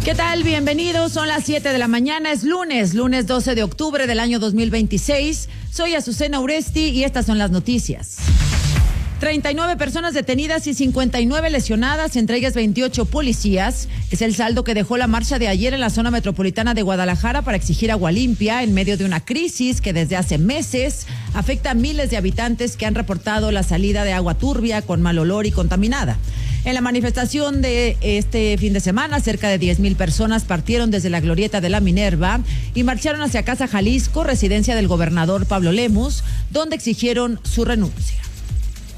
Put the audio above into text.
¿Qué tal? Bienvenidos. Son las 7 de la mañana. Es lunes 12 de octubre del año 2026. Soy Azucena Uresti y estas son las noticias. 39 personas detenidas y 59 lesionadas, entre ellas 28 policías. Es el saldo que dejó la marcha de ayer en la zona metropolitana de Guadalajara para exigir agua limpia en medio de una crisis que desde hace meses afecta a miles de habitantes que han reportado la salida de agua turbia, con mal olor y contaminada. En la manifestación de este fin de semana, cerca de 10,000 personas partieron desde la glorieta de la Minerva y marcharon hacia Casa Jalisco, residencia del gobernador Pablo Lemus, donde exigieron su renuncia.